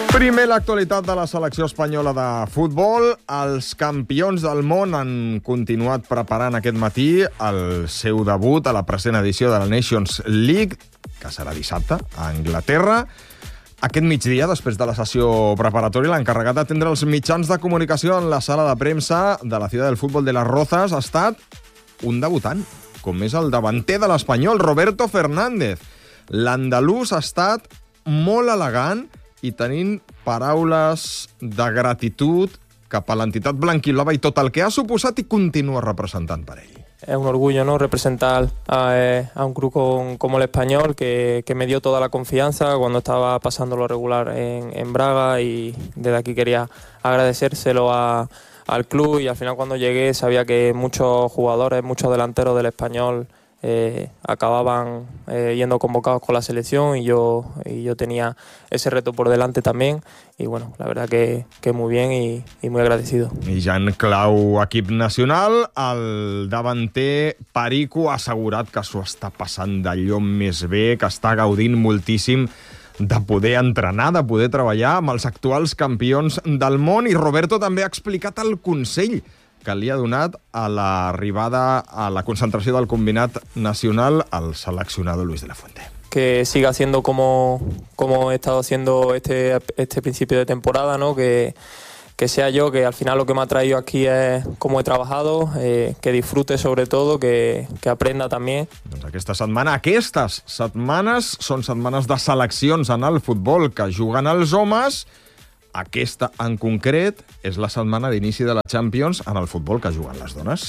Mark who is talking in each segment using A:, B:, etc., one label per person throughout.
A: Primer, l'actualitat de la selecció espanyola de futbol. Els campions del món han continuat preparant aquest matí el seu debut a la present edició de la Nations League, que serà dissabte, a Anglaterra. Aquest migdia, després de la sessió preparatòria, l'encarregat d'atendre els mitjans de comunicació en la sala de premsa de la Ciutat del Futbol de Las Rozas ha estat un debutant, com és el davanter de l'Espanyol, Roberto Fernández. L'andalús ha estat molt elegant i tenint paraules de gratitud cap a l'entitat blanquiblava i tot el que ha suposat i continua representant per ell.
B: Es un orgullo, ¿no?, representar a un club como el Español, que me dio toda la confianza cuando estaba pasando lo regular en Braga, y desde aquí quería agradecérselo al club. Y al final, cuando llegué, sabía que muchos jugadores, muchos delanteros del Español acababan yendo convocados con la selección, y yo tenía ese reto por delante también, y bueno, la verdad que muy bien y muy agradecido.
A: I ja en clau equip nacional, el davanter Perico ha assegurat que s'ho està passant d'allò més bé, que està gaudint moltíssim de poder entrenar, de poder treballar amb els actuals campions del món, i Roberto també ha explicat el consell que li ha donat a l'arribada a la concentració del combinat nacional al seleccionador Luis de la Fuente.
B: Que siga haciendo como he estado haciendo este principio de temporada, ¿no? Que sea yo, que al final lo que me ha traído aquí es cómo he trabajado, que disfrute sobre todo, que aprenda també.
A: Doncs aquestes setmanes són setmanes de seleccions en el futbol que juguen els homes. Aquesta, en concret, és la setmana d'inici de la Champions en el futbol que juguen les dones.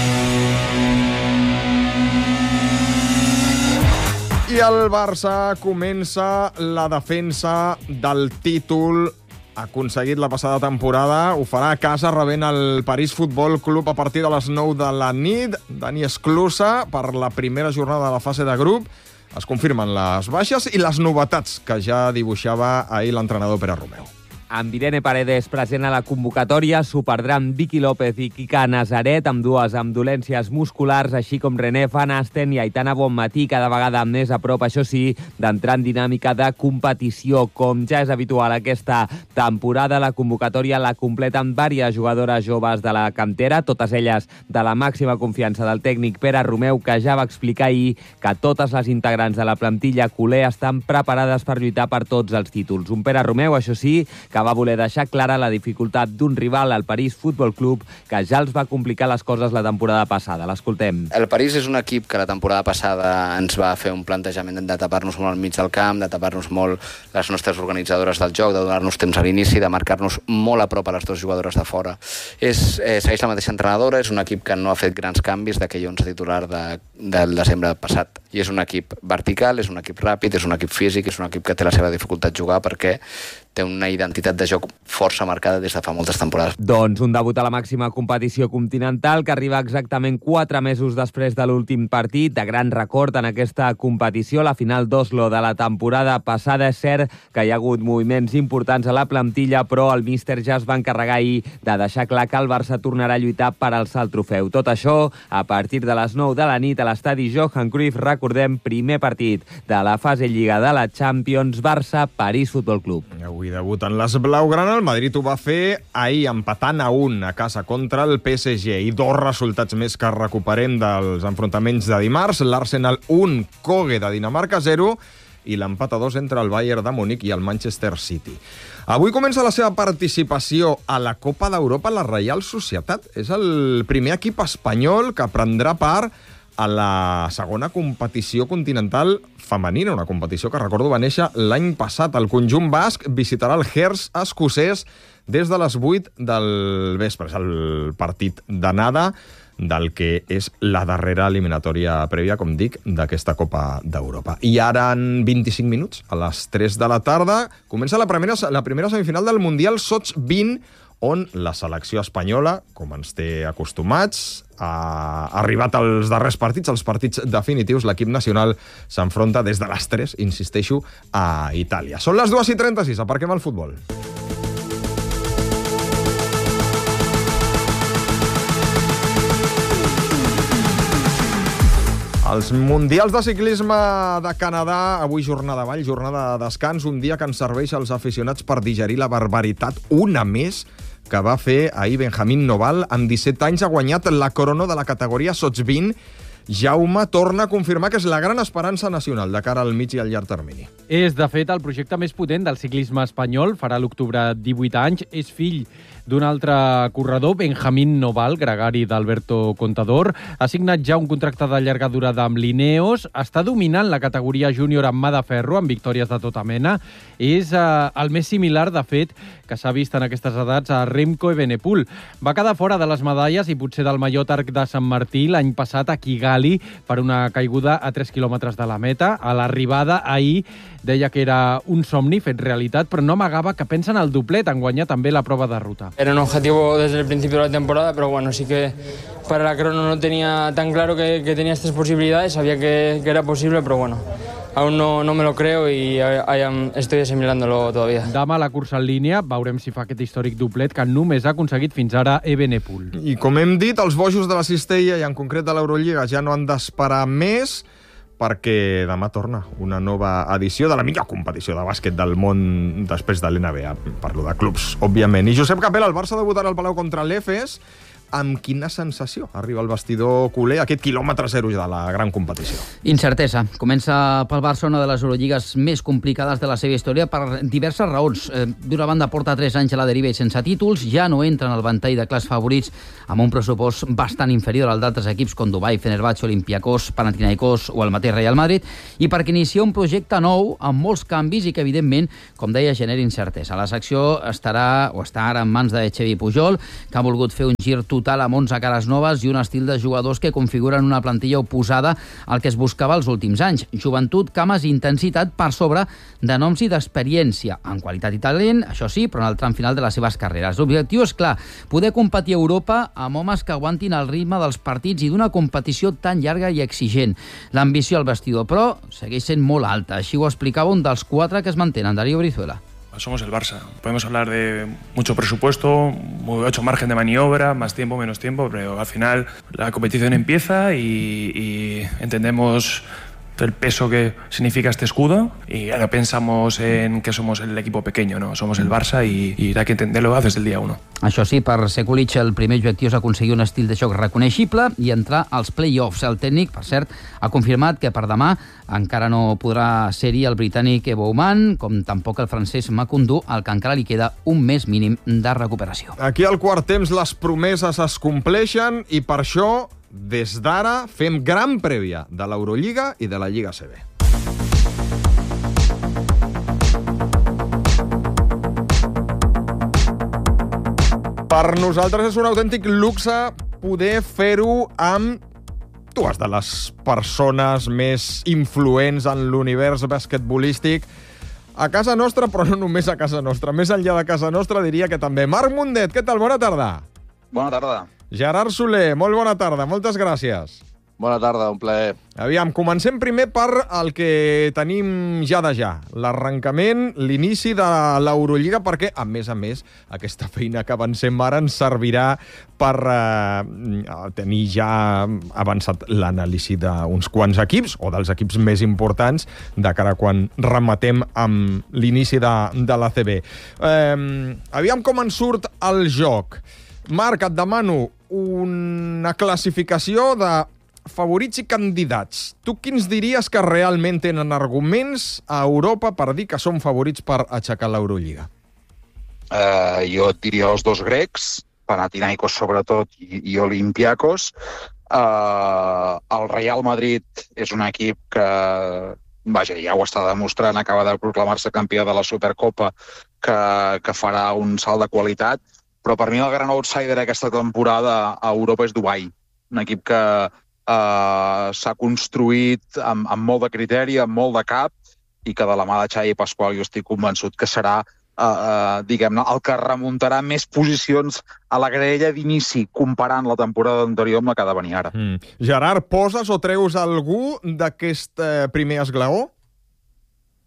A: I el Barça comença la defensa del títol aconseguit la passada temporada. Ho farà a casa rebent el París Futbol Club a partir de les 9 de la nit. Dani Esclusa, per la primera jornada de la fase de grup. Es confirmen les baixes i les novetats que ja dibuixava ahir l'entrenador Pere Romeu.
C: Amb Irene Paredes present a la convocatòria, s'ho perdran Vicky López i Kika Nazaret, amb dues amb dolències musculars, així com René Van Asten i Aitana Bonmatí, cada vegada més a prop, això sí, d'entrar en dinàmica de competició. Com ja és habitual aquesta temporada, la convocatòria la completen diverses jugadores joves de la cantera, totes elles de la màxima confiança del tècnic Pere Romeu, que ja va explicar ahir que totes les integrants de la plantilla culer estan preparades per lluitar per tots els títols. Un Pere Romeu, això sí, que va voler deixar clara la dificultat d'un rival, el París Futbol Club, que ja els va complicar les coses la temporada passada. L'escoltem.
D: El París és un equip que la temporada passada ens va fer un plantejament de tapar-nos molt al mig del camp, de tapar-nos molt les nostres organitzadores del joc, de donar-nos temps a l'inici, de marcar-nos molt a prop a les dues jugadores de fora. Segueix la mateixa entrenadora, és un equip que no ha fet grans canvis d'aquell 11 titular del desembre passat. I és un equip vertical, és un equip ràpid, és un equip físic, és un equip que té la seva dificultat jugar perquè té una identitat de joc força marcada des de fa moltes temporades.
C: Doncs un debut a la màxima competició continental que arriba exactament 4 mesos després de l'últim partit, de gran record en aquesta competició, la final d'Oslo de la temporada passada. És cert que hi ha hagut moviments importants a la plantilla, però el míster ja es va encarregar ahir de deixar clar que el Barça tornarà a lluitar per alçar el trofeu. Tot això a partir de les 9 de la nit a l'estadi Johan Cruyff. Recordem, primer partit de la fase Lliga de la Champions, Barça-París Futbol Club.
A: Avui debuten les blaugrana. El Madrid ho va fer ahir empatant a 1 a casa contra el PSG. I 2 resultats més que recuperem dels enfrontaments de dimarts. L'Arsenal 1, Køge de Dinamarca 0 i l'empat a 2 entre el Bayern de Múnich i el Manchester City. Avui comença la seva participació a la Copa d'Europa la Reial Societat. És el primer equip espanyol que prendrà part a la segona competició continental femenina, una competició que, recordo, va néixer l'any passat. El conjunt basc visitarà el Herts escocès des de les 8 del vespre. És el partit d'anada del que és la darrera eliminatòria prèvia, com dic, d'aquesta Copa d'Europa. I ara, en 25 minuts, a les 3 de la tarda, comença la primera semifinal del Mundial Sots 20, on la selecció espanyola, com ens té acostumats, ha arribat als darrers partits, als partits definitius. L'equip nacional s'enfronta des de les 3, insisteixo, a Itàlia. Són les 2:36, aparquem el futbol. Els Mundials de Ciclisme de Canadà, avui jornada avall, jornada de descans, un dia que ens serveix als aficionats per digerir la barbaritat, una més, que va fer ahir Benjamín Noval. Amb 17 anys ha guanyat la corona de la categoria Sots 20. Jaume torna a confirmar que és la gran esperança nacional de cara al mig i al llarg termini.
E: És, de fet, el projecte més potent del ciclisme espanyol. Farà a l'octubre 18 anys. És fill d'un altre corredor, Benjamín Noval, gregari d'Alberto Contador. Ha signat ja un contracte de llarga durada amb l'Ineos. Està dominant la categoria júnior amb mà de ferro, amb victòries de tota mena. És el més similar, de fet, que s'ha vist en aquestes edats a Remco Evenepoel. Va quedar fora de les medalles i potser del Mallot Arc de Sant Martí l'any passat a Kigali per una caiguda a 3 quilòmetres de la meta. A l'arribada ahir deia que era un somni fet realitat, però no amagava que pensa en el doblet, en guanyar també la prova de ruta.
F: Era un objetivo desde el principio de la temporada, pero bueno, sí que para la crono no tenía tan claro que tenía estas posibilidades, sabía que era posible, pero bueno, aún no me lo creo y estoy asimilándolo todavía.
E: Demà la cursa en línia, veurem si fa aquest històric doblet que només ha aconseguit fins ara Evenepoel.
A: I com hem dit, els bojos de la Cistella i en concret de l'Eurolliga ja no han d'esperar més, perquè demà torna una nova edició de la millor competició de bàsquet del món després de l'NBA. Parlo de clubs, òbviament. I Josep Capel, el Barça debutarà al Palau contra l'Efes. Amb quina sensació arriba el vestidor culer aquest quilòmetre zero de la gran competició?
G: Incertesa. Comença pel Barça una de les Eurolligues més complicades de la seva història per diverses raons. D'una banda, porta 3 anys a la deriva i sense títols, ja no entra en el ventall de clars favorits amb un pressupost bastant inferior al d'altres equips com Dubai, Fenerbahçe, Olympiacos, Panathinaikos o el mateix Real Madrid, i perquè inicia un projecte nou amb molts canvis i que, evidentment, com deia, genera incertesa. La secció està ara en mans de Xavi Pujol, que ha volgut fer un gir total amb 11 cares noves i un estil de jugadors que configuren una plantilla oposada al que es buscava els últims anys. Joventut, cames i intensitat per sobre de noms i d'experiència, en qualitat i talent, això sí, però en el tram final de les seves carreres. L'objectiu és clar, poder competir a Europa amb homes que aguantin el ritme dels partits i d'una competició tan llarga i exigent. L'ambició al vestidor, però, segueix sent molt alta. Així ho explicava un dels 4 que es mantenen, Darío Brizuela.
H: Somos el Barça. Podemos hablar de mucho presupuesto, mucho margen de maniobra, más tiempo, menos tiempo, pero al final la competición empieza y entendemos el peso que significa este escudo y ahora pensamos en que somos el equipo pequeño, ¿no? Somos el Barça y hay que entenderlo desde el día 1.
G: Això sí, per Sekulic el primer objectiu és aconseguir un estil de joc reconeixible i entrar als play-offs. El tècnic, per cert, ha confirmat que per demà encara no podrà ser-hi el britànic Ebouman, com tampoc el francès Makoundou, al que encara li queda un mes mínim de recuperació.
A: Aquí al quart temps les promeses es compleixen i per això des d'ara fem gran prèvia de l'Eurolliga i de la Lliga CB. Per nosaltres és un autèntic luxe poder fer-ho amb dues de les persones més influents en l'univers basquetbolístic a casa nostra, però no només a casa nostra. Més enllà de casa nostra diria que també. Marc Mundet, què tal? Bona tarda.
I: Bona tarda.
A: Gerard Soler, molt bona tarda. Moltes gràcies.
I: Bona tarda, un plaer.
A: Aviam, comencem primer per el que tenim ja de ja. L'arrencament, l'inici de l'Eurolliga, perquè, a més, aquesta feina que avancem ara ens servirà per tenir ja avançat l'anàlisi d'uns quants equips, o dels equips més importants, de cara a quan rematem amb l'inici de l'ACB. Aviam com ens surt el joc. Marc, et demano una classificació de favorits i candidats. Tu quins diries que realment tenen arguments a Europa per dir que són favorits per aixecar l'Eurolliga?
I: Jo et diria els dos grecs, Panathinaikos sobretot i Olympiacos. El Real Madrid és un equip que, vaja, ja ho està demostrant, acaba de proclamar-se campió de la Supercopa, que farà un salt de qualitat, però per mi el gran outsider aquesta temporada a Europa és Dubai, un equip que s'ha construït amb molt de criteri, amb molt de cap, i que de la mà de Xavi Pasqual jo estic convençut que serà diguem-ne, el que remuntarà més posicions a la graella d'inici comparant la temporada anterior amb la que ha de venir ara.
A: Gerard, poses o treus algú d'aquest primer esglaó?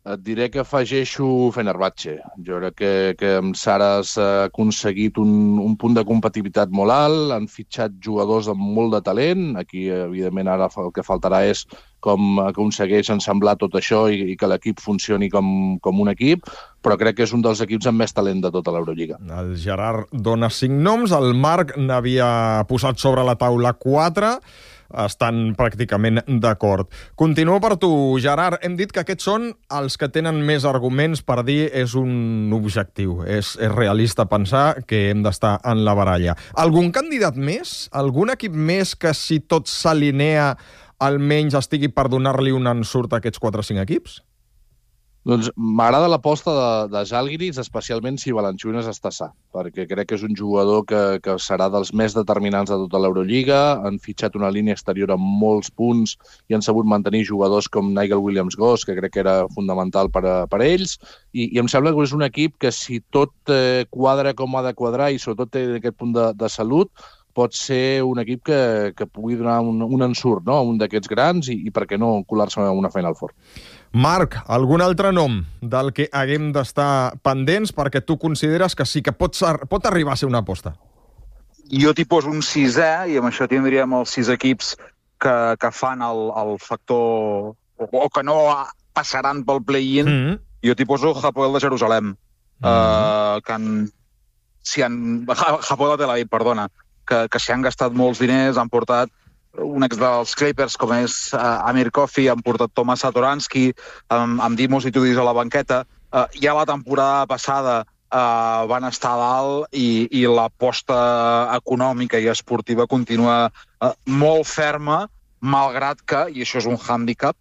J: Et diré que afegeixo Fenerbahçe. Jo crec que amb Sara s'ha aconseguit un punt de competitivitat molt alt, han fitxat jugadors amb molt de talent. Aquí, evidentment, ara el que faltarà és com aconsegueix ensemblar tot això i que l'equip funcioni com un equip, però crec que és un dels equips amb més talent de tota l'Eurolliga.
A: El Gerard dona 5 noms, el Marc n'havia posat sobre la taula 4, estan pràcticament d'acord. Continuo per tu, Gerard. Hem dit que aquests són els que tenen més arguments per dir és un objectiu. És realista pensar que hem d'estar en la baralla. Algun candidat més? Algun equip més que, si tot s'alinea, almenys estigui per donar-li un ensurt a aquests 4 o 5 equips?
J: Doncs m'agrada l'aposta de Žalgiris, especialment si Valanciunas està sa, perquè crec que és un jugador que serà dels més determinants de tota l'Eurolliga. Han fitxat una línia exterior amb molts punts i han sabut mantenir jugadors com Nigel Williams-Goss, que crec que era fundamental per ells, i em sembla que és un equip que, si tot quadra com ha de quadrar i sobretot té aquest punt de salut, pot ser un equip que pugui donar un ensurt, no?, a un d'aquests grans i per què no colar-se a una Final Four.
A: Marc, algun altre nom del que haguem d'estar pendents perquè tu consideres que sí que pot arribar a ser una aposta?
I: Jo t'hi poso un 6è, i amb això tindríem els 6 equips que fan el factor, o que no passaran pel play-in. Jo t'hi poso Hapoel de Jerusalem. Hapoel de Tel Aviv, perdona, que s'hi han gastat molts diners, han portat un ex dels Clippers com és Amir Coffey, han portat Tomas Satoransky, amb Dimos i Tudis a la banqueta. Ja la temporada passada van estar a dalt i l'aposta econòmica i esportiva continua molt ferma, malgrat que, i això és un hàndicap,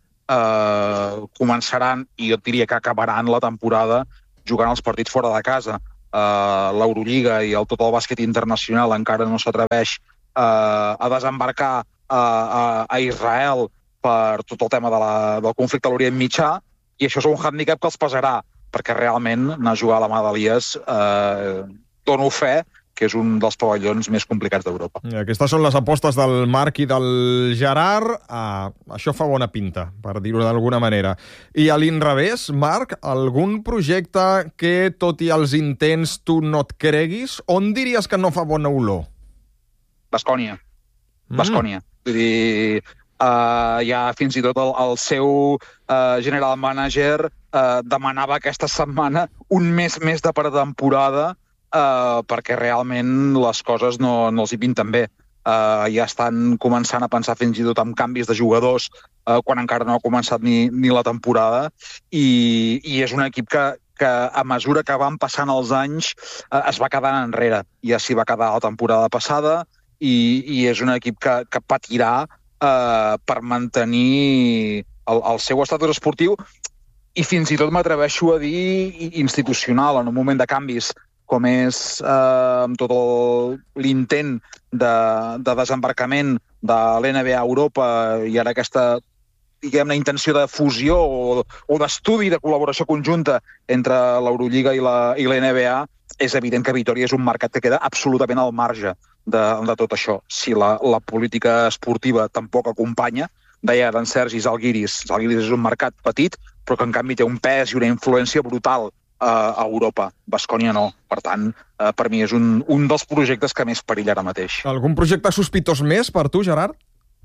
I: començaran, i jo diria que acabaran la temporada jugant els partits fora de casa. L'Eurolliga i tot el bàsquet internacional encara no s'atreveix a desembarcar a Israel per tot el tema del conflicte a l'Orient Mitjà, i això és un hàndicap que els pesarà, perquè realment anar a jugar a la mà d'Elies dono fe que és un dels pavellons més complicats d'Europa.
A: Aquestes són les apostes del Marc i del Gerard. Això fa bona pinta, per dir-ho d'alguna manera. I a l'inrevés, Marc, algun projecte que, tot i els intents, tu no et creguis? On diries que no fa bona olor?
I: Baskònia. Vull dir, ja fins i tot el seu general manager demanava aquesta setmana un mes més de pretemporada perquè realment les coses no els hi pinten bé. Ja estan començant a pensar fins i tot en canvis de jugadors quan encara no ha començat ni la temporada, i és un equip que a mesura que van passant els anys es va quedant enrere. Ja s'hi va quedar la temporada passada i és un equip que patirà per mantenir el seu estatus esportiu i fins i tot m'atreveixo a dir institucional en un moment de canvis com és amb tot l'intent de desembarcament de l'NBA a Europa i ara aquesta, diguem-ne, intenció de fusió o d'estudi de col·laboració conjunta entre l'Eurolliga i la NBA, és evident que Vitòria és un mercat que queda absolutament al marge de tot això. Si la política esportiva tampoc acompanya, deia d'en Sergi Žalgiris és un mercat petit, però que en canvi té un pes i una influència brutal a Europa. Baskònia no. Per tant, per mi és un dels projectes que més perill ara mateix.
A: Algun projecte sospitós més per tu, Gerard?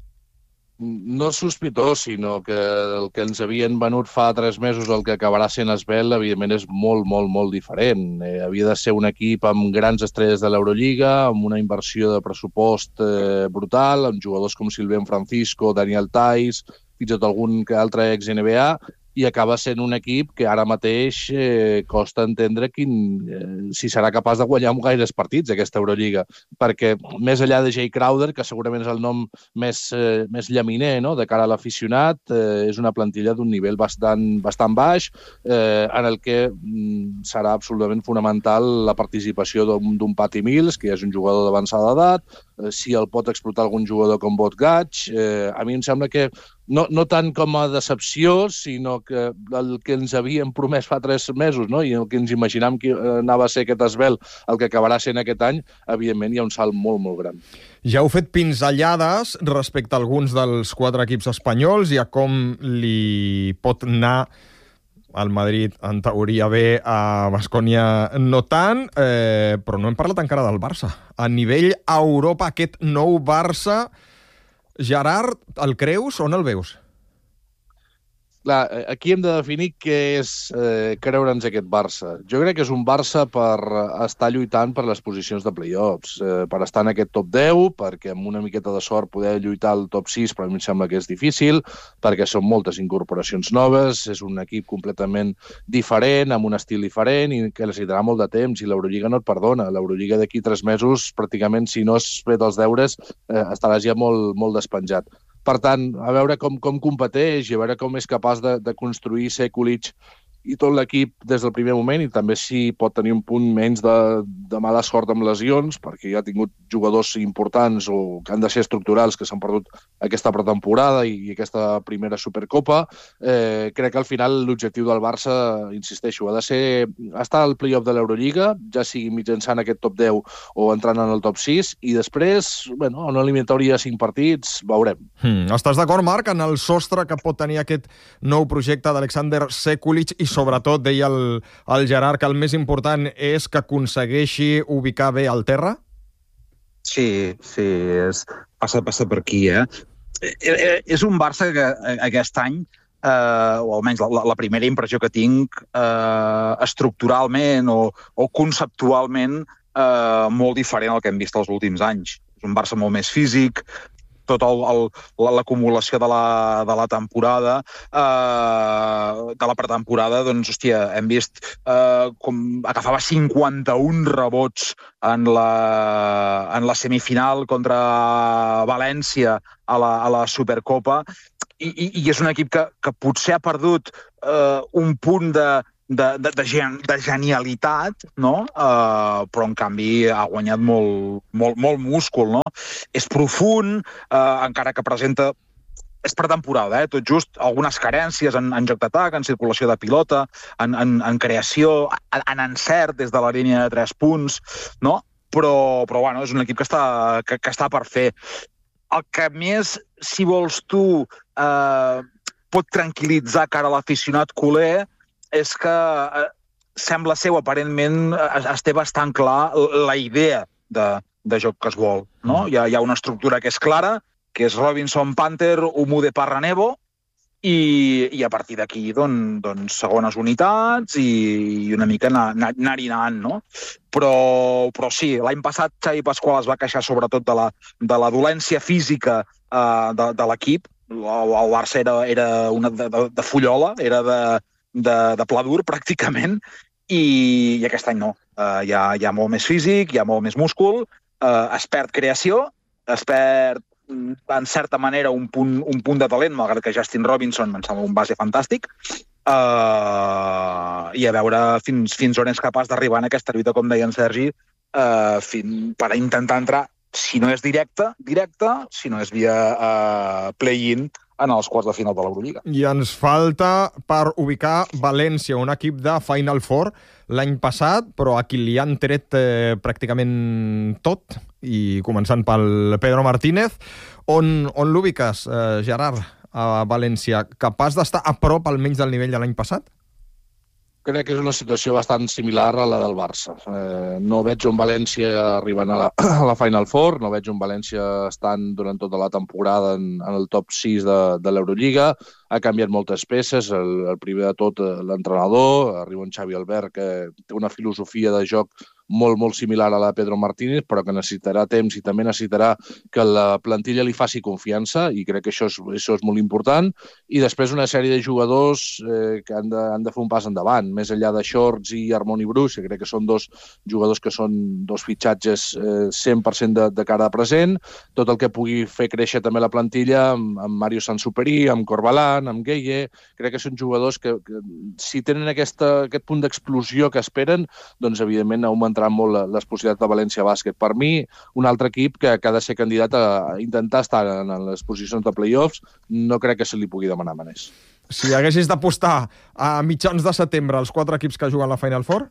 J: No sospitós, sinó que el que ens havien venut fa 3 mesos, el que acabarà sent Esbel, evidentment és molt, molt, molt diferent. Havia de ser un equip amb grans estrelles de l'Eurolliga, amb una inversió de pressupost brutal, amb jugadors com Sylvain Francisco, Daniel Theis, fins i tot algun altre ex-NBA, i acaba sent un equip que ara mateix costa entendre si serà capaç de guanyar amb gaires partits aquesta Eurolliga, perquè més enllà de Jay Crowder, que segurament és el nom més llaminer, no?, de cara a l'aficionat, és una plantilla d'un nivell bastant baix, en el que serà absolutament fonamental la participació d'un Patty Mills, que és un jugador d'avançada edat, si el pot explotar algun jugador com Botgatch. A mi em sembla que no tant com a decepció, sinó que el que ens havien promès fa 3 mesos, no?, i el que ens imaginàvem que anava a ser aquest Esbel, el que acabarà sent aquest any, evidentment hi ha un salt molt, molt gran.
A: Ja heu fet pinzellades respecte a alguns dels 4 equips espanyols i a com li pot anar el Madrid en teoria bé, a Baskonia no tant, però no hem parlat encara del Barça. A nivell Europa, aquest nou Barça, Gerard, el creus o no el veus?
J: Clar, aquí hem de definir què és creure'ns aquest Barça. Jo crec que és un Barça per estar lluitant per les posicions de play-offs, per estar en aquest top 10, perquè amb una miqueta de sort poder lluitar al top 6, però a mi em sembla que és difícil, perquè són moltes incorporacions noves, és un equip completament diferent, amb un estil diferent, i que necessitarà molt de temps, i l'Eurolliga no et perdona. L'Eurolliga d'aquí 3 mesos, pràcticament, si no has fet els deures, estaràs ja molt despenjat. Per tant, a veure com competeix i a veure com és capaç de construir Sekulic i tot l'equip des del primer moment, i també si pot tenir un punt menys de mala sort amb lesions, perquè ja ha tingut jugadors importants o que han de ser estructurals que s'han perdut aquesta pretemporada i aquesta primera Supercopa. Crec que al final l'objectiu del Barça, insisteixo, ha de ser estar al play-off de l'Eurolliga, ja sigui mitjançant aquest top 10 o entrant en el top 6, i després, bueno, una eliminatòria de 5 partits, veurem.
A: Estàs d'acord, Marc, en el sostre que pot tenir aquest nou projecte d'Alexander Sekulic i sobretot, deia el Gerard, que el més important és que aconsegueixi ubicar bé el terra?
I: Sí, passa per aquí, És un Barça que aquest any, o almenys la primera impressió que tinc, estructuralment o conceptualment molt diferent al que hem vist els últims anys. És un Barça molt més físic, tota l'acumulació de la temporada, de la pretemporada, doncs, hòstia, hem vist com agafava 51 rebots en la semifinal contra València a la Supercopa, i és un equip que potser ha perdut un punt de genialitat, no? Però en canvi ha guanyat molt múscul, no? És profund, encara que presenta... És pretemporada, tot just algunes carències en joc d'atac, en circulació de pilota, en creació, en encert des de la línia de 3 punts, no? Però bueno, és un equip que està per fer. El que més, si vols tu, pot tranquil·litzar cara a l'aficionat culer és que sembla ser, aparentment, es té bastant clar la idea de joc que es vol, no? Hi ha una estructura que és clara, que és Robinson, Panther, Umude, Parra-Nevo, i a partir d'aquí, doncs, segones unitats i una mica anar-hi anant, no? Però sí, l'any passat Xavi Pasqual es va queixar sobretot de la dolència física de l'equip. El Barça era una de fullola, era de pla dur, pràcticament, i aquest any no. Hi ha molt més físic, hi ha molt més múscul, es perd creació, es perd, en certa manera, un punt de talent, malgrat que Justin Robinson em sembla un base fantàstic, i a veure fins on és capaç d'arribar en aquesta lluita, com deia en Sergi, per intentar entrar, si no és directe, si no és via play-in, en els quarts de final de l'Eurolliga.
A: I ens falta per ubicar València, un equip de Final Four l'any passat, però a qui li han tret pràcticament tot, i començant pel Pedro Martínez. On l'ubiques, Gerard, a València? Capaç d'estar a prop almenys del nivell de l'any passat?
J: Crec que és una situació bastant similar a la del Barça. No veig un València arribant a la Final Four, no veig un València estant durant tota la temporada en el top 6 de l'Eurolliga. Ha canviat moltes peces, el primer de tot l'entrenador, arriba un Xavi Albert que té una filosofia de joc molt similar a la de Pedro Martínez, però que necessitarà temps i també necessitarà que la plantilla li faci confiança, i crec que això és molt important. I després una sèrie de jugadors que han de fer un pas endavant, més enllà de Shorts i Harmony Bruce, que crec que són dos jugadors que són dos fitxatges 100% de cara a present. Tot el que pugui fer créixer també la plantilla amb Mario Sansuperi, amb Corbalan, amb Gueye, crec que són jugadors que si tenen aquest punt d'explosió que esperen, doncs evidentment augmentarà molt les possibilitats de València Bàsquet. Per mi, un altre equip que ha de ser candidat a intentar estar en les posicions de play-offs, no crec que se li pugui demanar més.
A: Si haguessis d'apostar a mitjans de setembre els 4 equips que juguen la Final Four?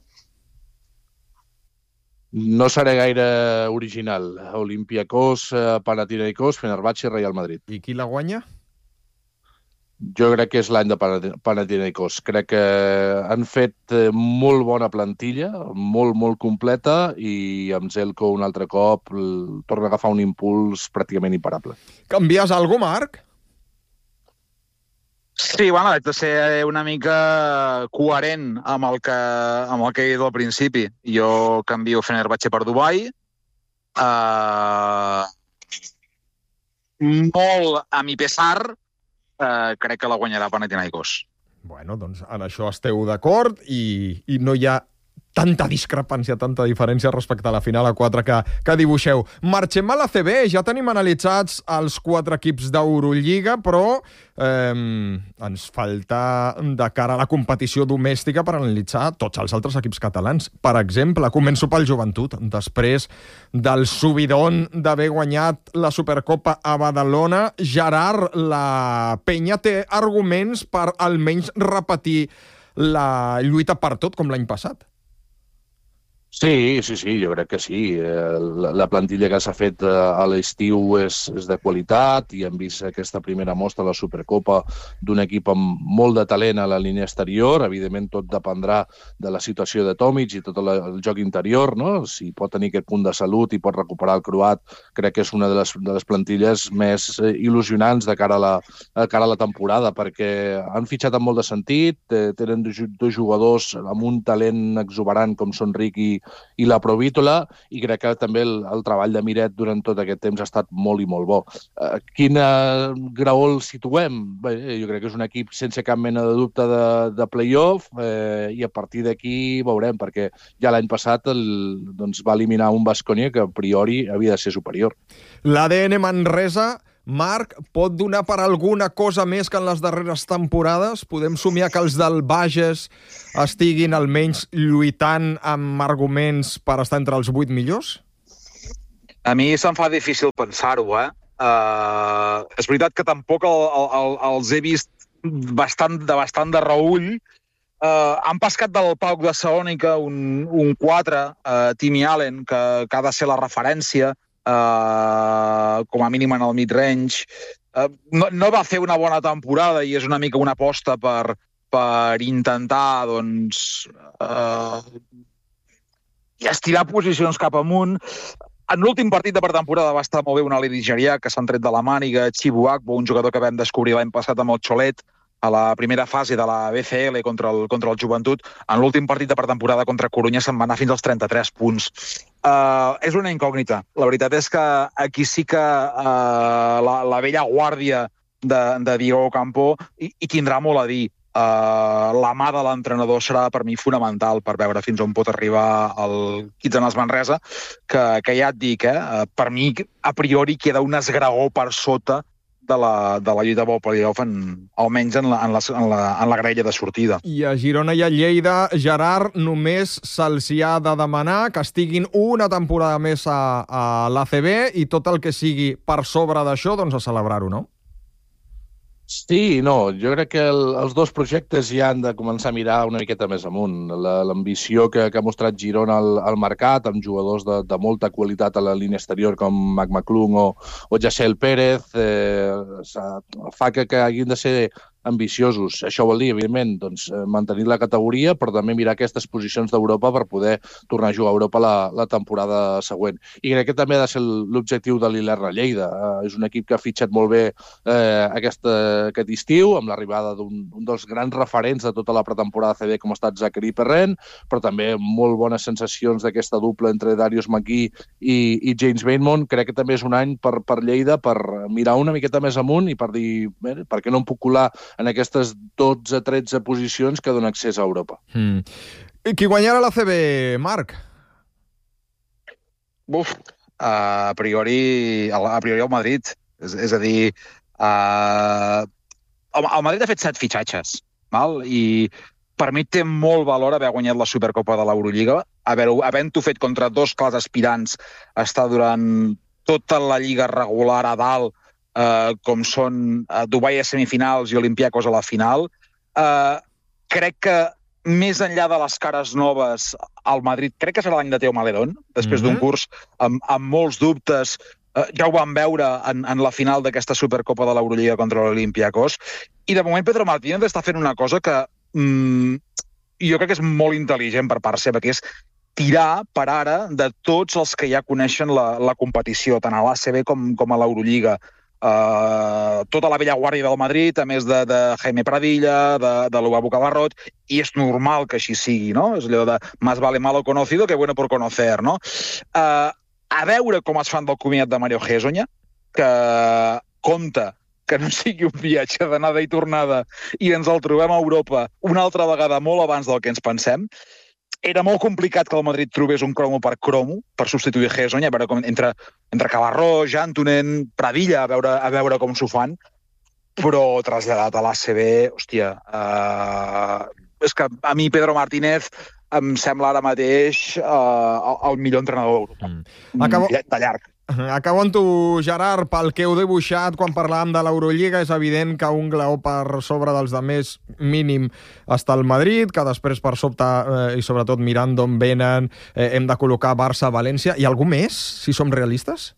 J: No seré gaire original. Olympiacos, Panathinaikos, Fenerbahçe i Real Madrid.
A: I qui la guanya?
J: Jo crec que és l'any de Panathinaikos. Crec que han fet molt bona plantilla, molt completa, i amb Zeljko un altre cop torna a agafar un impuls pràcticament imparable.
A: Canvies alguna cosa, Marc?
I: Sí, bueno, haig de ser una mica coherent amb el que he dit al principi. Jo canvio Fenerbahçe per Dubai. Molt a mi pesar, crec que la guanyarà Panathinaikos.
A: Bueno, doncs en això esteu d'acord i no hi ha tanta discrepància, tanta diferència respecte a la final a 4 que dibuixeu. Marxem a la CB, ja tenim analitzats els 4 equips d'Eurolliga, però ens falta de cara a la competició domèstica per analitzar tots els altres equips catalans. Per exemple, començo pel Joventut. Després del subidon d'haver guanyat la Supercopa a Badalona, Gerard, la penya té arguments per almenys repetir la lluita per tot com l'any passat.
J: Sí, jo crec que sí. La plantilla que s'ha fet a l'estiu és de qualitat i hem vist aquesta primera mostra a la Supercopa d'un equip amb molt de talent a la línia exterior. Evidentment, tot dependrà de la situació de Tomic i tot el joc interior, no? Si pot tenir aquest punt de salut i pot recuperar el croat, crec que és una de les plantilles més il·lusionants de cara a la temporada, perquè han fitxat amb molt de sentit, tenen dos jugadors amb un talent exuberant com són Ricky i la Provítola, i crec que també el treball de Miret durant tot aquest temps ha estat molt i molt bo. Quin graó el situem? Bé, jo crec que és un equip sense cap mena de dubte de play-off, i a partir d'aquí veurem, perquè ja l'any passat va eliminar un Baskonia que a priori havia de ser superior.
A: L'ADN Manresa, Marc, pot donar per alguna cosa més que en les darreres temporades? Podem somiar que els del Bages estiguin almenys lluitant amb arguments per estar entre els 8 millors?
I: A mi se'm fa difícil pensar-ho, és veritat que tampoc els he vist bastant de reull. Han pescat del Pauk de Salònica un 4, Timmy Allen, que ha de ser la referència, com a mínim en el mid-range. No va fer una bona temporada i és una mica una aposta per intentar estirar posicions cap amunt. En l'últim partit de pretemporada va estar molt bé un Ali Nigerià que s'han tret de la màniga, Chibu Akbo, un jugador que vam descobrir l'any passat amb el Xolet a la primera fase de la BCL contra el Joventut. En l'últim partit de pretemporada contra Corunya se'n va anar fins als 33 punts. És una incògnita. La veritat és que aquí sí que la vella guàrdia de Diego Campo hi tindrà molt a dir. La mà de l'entrenador serà per mi fonamental per veure fins on pot arribar el Kitsanes Manresa, que ja et dic, per mi a priori queda un esgraó per sota de la lluita pel playoff, almenys en la graella de sortida.
A: I a Girona i a Lleida, Gerard, només se'ls ha de demanar que estiguin una temporada més a l'ACB i tot el que sigui per sobre d'això, doncs a celebrar-ho, no?
J: Sí, no, jo crec que els dos projectes ja han de començar a mirar una miqueta més amunt. L'ambició que ha mostrat Girona al mercat, amb jugadors de molta qualitat a la línia exterior com Mac McClung o Jassel Pérez, fa que hagin de ser ambiciosos. Això vol dir, evidentment, mantenir la categoria, però també mirar aquestes posicions d'Europa per poder tornar a jugar a Europa la temporada següent. I crec que també ha de ser l'objectiu de l'Ilerna Lleida. És un equip que ha fitxat molt bé aquest estiu, amb l'arribada d'un dels grans referents de tota la pretemporada CB com ha estat Zachary Perrin, però també molt bones sensacions d'aquesta dupla entre Darius McGee i James Bainmont. Crec que també és un any per Lleida per mirar una miqueta més amunt i per dir, per què no em puc colar en aquestes 12-13 posicions que donen accés a Europa.
A: I qui guanyarà la CB, Marc?
I: A priori el Madrid. És a dir, el Madrid ha fet 7 fitxatges, i per mi té molt valor haver guanyat la Supercopa de l'Eurolliga, havent-ho fet contra 2 clars aspirants, estar durant tota la lliga regular a dalt, com són Dubai a semifinals i Olympiacos a la final. Crec que més enllà de les cares noves al Madrid, crec que serà l'any de Teo Maledon, després d'un curs amb molts dubtes, Ja ho vam veure en la final d'aquesta Supercopa de l'Eurolliga contra l'Olympiacos. I de moment Pedro Martínez està fent una cosa que jo crec que és molt intel·ligent per part seva, que és tirar per ara de tots els que ja coneixen la competició, tant a l'ACB com a l'Eurolliga. Tota la vella guàrdia del Madrid, a més de Jaime Pradilla, de Lubabu Cabarrot, i és normal que així sigui, no? És allò de más vale malo conocido que bueno por conocer, no? A veure com es fan del comiat de Mario Hezonja, que compta que no sigui un viatge d'anada i tornada i ens el trobem a Europa una altra vegada molt abans del que ens pensem. Era molt complicat que el Madrid trobés un cromo per substituir Hezonja, a veure com entre Cabarró, Jantunen, Pradilla, a veure com s'ho fan, però traslladat a l'ACB, hòstia, és que a mi Pedro Martínez em sembla ara mateix el millor entrenador d'Europa. De llarg.
A: Acabo amb tu, Gerard, pel que heu dibuixat quan parlàvem de l'Eurolliga. És evident que un glaó per sobre dels demés mínim està el Madrid, que després per sobte, i sobretot mirant d'on venen, hem de col·locar Barça-València. I algú més, si som realistes?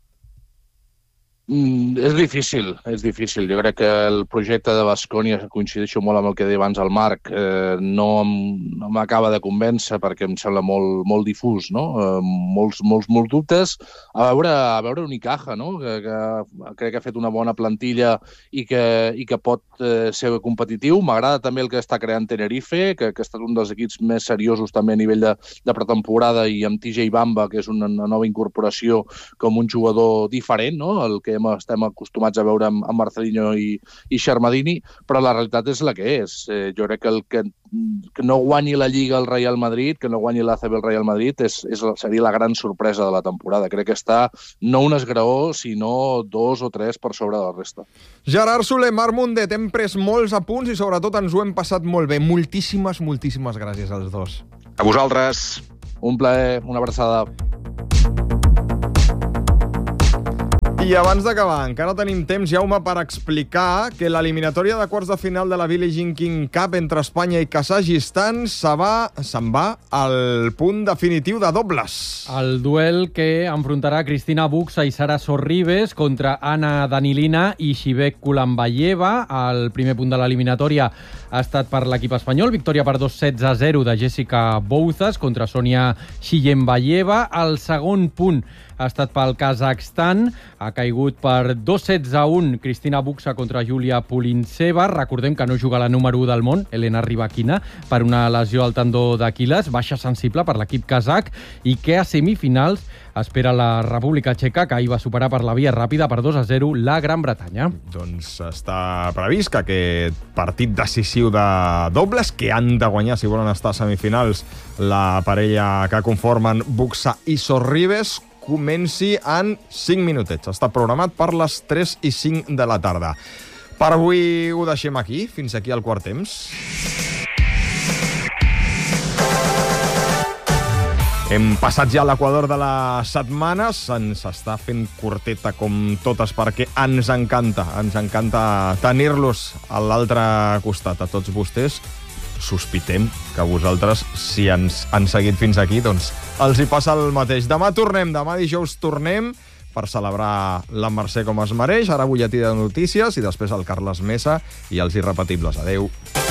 J: És difícil. Jo crec que el projecte de Baskonia, coincideixo molt amb el que deia abans el Marc, no m'acaba de convèncer perquè em sembla molt difús, no? Molts dubtes. A veure Unicaja, no? Que crec que ha fet una bona plantilla i que pot ser competitiu. M'agrada també el que està creant Tenerife, que ha estat un dels equips més seriosos també a nivell de pretemporada, i amb TJ Bamba, que és una nova incorporació com un jugador diferent, no? El que estem acostumats a veure amb Marcelinho i Xermadini, però la realitat és la que és. Jo crec que no guanyi la Lliga el Real Madrid, que no guanyi l'ACB el Real Madrid, seria la gran sorpresa de la temporada. Crec que està no un esgraó, sinó 2 o 3 per sobre de la resta.
A: Gerard Soler, Marc Mundet, hem pres molts apunts i sobretot ens ho hem passat molt bé. Moltíssimes gràcies als dos.
I: A vosaltres.
J: Un plaer, una abraçada.
A: I abans d'acabar, encara tenim temps, Jaume, per explicar que l'eliminatòria de quarts de final de la Billie Jean King Cup entre Espanya i Kazakhstan se'n va al punt definitiu de dobles.
E: El duel que enfrontarà Cristina Buxa i Sara Sorribes contra Anna Danilina i Shibek Kulambayeva. El primer punt de l'eliminatòria ha estat per l'equip espanyol, victòria per 2-16-0 de Jessica Bouzas contra Sonia Shiyembayeva. El segon punt ha estat pel Kazakhstan, ha caigut per 2-16-1 Cristina Buxa contra Julia Pulintseva. Recordem que no juga la número 1 del món, Elena Rybakina, per una lesió al tendó d'Aquiles, baixa sensible per l'equip kazakh, i que a semifinals espera la República Txeca, que ahir va superar per la via ràpida per 2-0 la Gran Bretanya.
A: Doncs està previst que aquest partit decisiu de dobles, que han de guanyar si volen estar a semifinals la parella que conformen Buxa i Sorribes, comenci en 5 minutets. Està programat per les 3:05 de la tarda. Per avui ho deixem aquí. Fins aquí el quart temps. Hem passat ja l'equador de les setmanes. Ens està fent curteta com totes perquè ens encanta tenir-los a l'altre costat. A tots vostès sospitem que vosaltres, si ens han seguit fins aquí, doncs els hi passa el mateix. Demà dijous tornem per celebrar la Mercè com es mereix. Ara butlletí de notícies i després el Carles Mesa i els irrepetibles. Adéu.